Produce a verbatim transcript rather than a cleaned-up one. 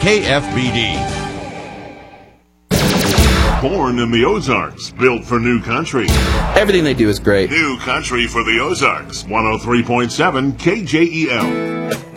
K F B D. Born in the Ozarks, built for new country. Everything they do is great. New country for the Ozarks. one oh three point seven K J E L.